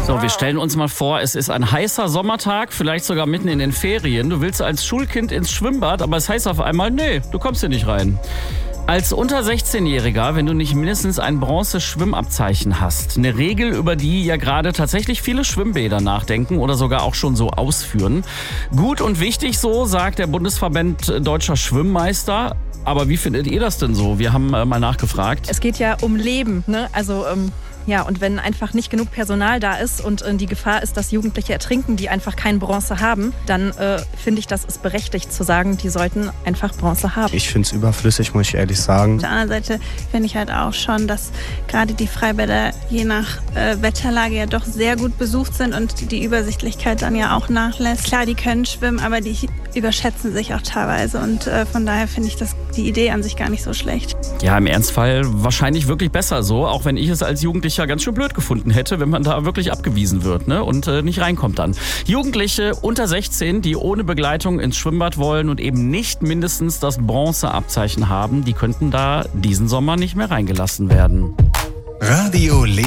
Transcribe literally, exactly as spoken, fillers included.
So, wir stellen uns mal vor, es ist ein heißer Sommertag, vielleicht sogar mitten in den Ferien. Du willst als Schulkind ins Schwimmbad, aber es heißt auf einmal, nee, du kommst hier nicht rein. Als unter sechzehnjähriger, wenn du nicht mindestens ein Bronze-Schwimmabzeichen hast, eine Regel, über die ja gerade tatsächlich viele Schwimmbäder nachdenken oder sogar auch schon so ausführen. Gut und wichtig so, sagt der Bundesverband Deutscher Schwimmmeister. Aber wie findet ihr das denn so? Wir haben äh, mal nachgefragt. Es geht ja um Leben, ne? Also ähm, ja, und wenn einfach nicht genug Personal da ist und äh, die Gefahr ist, dass Jugendliche ertrinken, die einfach kein Bronze haben, dann äh, finde ich, das ist berechtigt zu sagen, die sollten einfach Bronze haben. Ich finde es überflüssig, muss ich ehrlich sagen. Auf der anderen Seite finde ich halt auch schon, dass gerade die Freibäder je nach äh, Wetterlage ja doch sehr gut besucht sind und die Übersichtlichkeit dann ja auch nachlässt. Klar, die können schwimmen, aber die überschätzen sich auch teilweise und äh, von daher finde ich das die Idee an sich gar nicht so schlecht. Ja, im Ernstfall wahrscheinlich wirklich besser so, auch wenn ich es als Jugendlicher ganz schön blöd gefunden hätte, wenn man da wirklich abgewiesen wird, ne, und äh, nicht reinkommt dann. Jugendliche unter sechzehn, die ohne Begleitung ins Schwimmbad wollen und eben nicht mindestens das Bronzeabzeichen haben, die könnten da diesen Sommer nicht mehr reingelassen werden. Radio